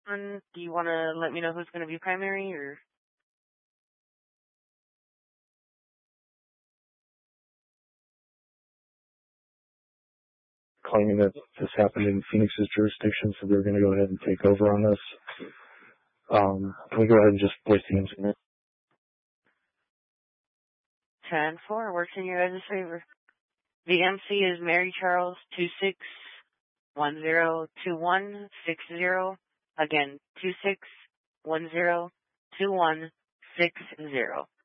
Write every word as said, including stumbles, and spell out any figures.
one, do you want to let me know who's going to be primary, or? Claiming that this happened in Phoenix's jurisdiction, so they're going to go ahead and take over on this. Um, can we go ahead and just place the incident? ten four, works in your guys' favor. The M C is Mary Charles two six one zero two one six zero. Again, two six one zero two one six zero.